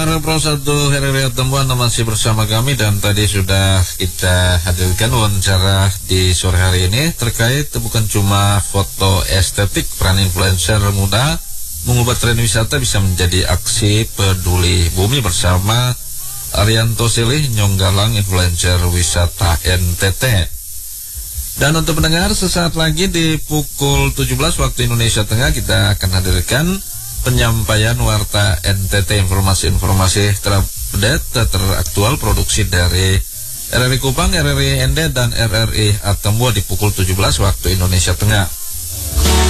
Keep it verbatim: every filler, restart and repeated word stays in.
Pro satu R R I Atambuan masih bersama kami, dan tadi sudah kita hadirkan wawancara di sore hari ini terkait bukan cuma foto estetik, peran influencer muda mengubah tren wisata bisa menjadi aksi peduli bumi bersama Arianto Silih Nyonggalang, influencer wisata N T T. Dan untuk pendengar, sesaat lagi di pukul tujuh belas waktu Indonesia Tengah kita akan hadirkan penyampaian warta N T T, informasi-informasi terupdate, teraktual produksi dari R R I Kupang, R R I N D, dan R R I Atambua di pukul tujuh belas waktu Indonesia Tengah.